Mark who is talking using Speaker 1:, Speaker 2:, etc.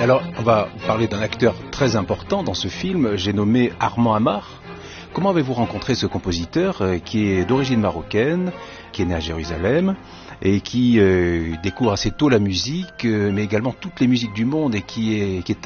Speaker 1: Alors, on va parler d'un acteur très important dans ce film, j'ai nommé Armand Amar. Comment avez-vous rencontré ce compositeur qui est d'origine marocaine, qui est né à Jérusalem et qui découvre assez tôt la musique, mais également toutes les musiques du monde et qui est